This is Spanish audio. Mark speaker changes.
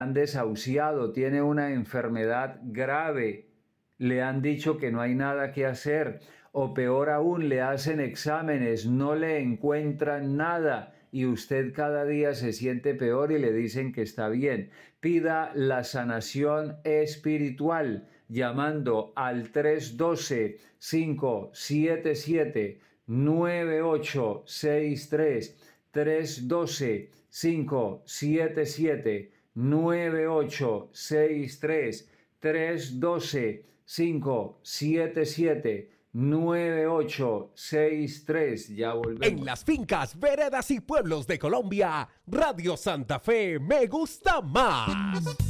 Speaker 1: han desahuciado, tiene una enfermedad grave, le han dicho que no hay nada que hacer, o peor aún, le hacen exámenes, no le encuentran nada y usted cada día se siente peor y le dicen que está bien. Pida la sanación espiritual llamando al 312-577-9863, 312-577-9863, 312-577-9863. Ya volvemos.
Speaker 2: En las fincas, veredas y pueblos de Colombia, Radio Santa Fe me gusta más.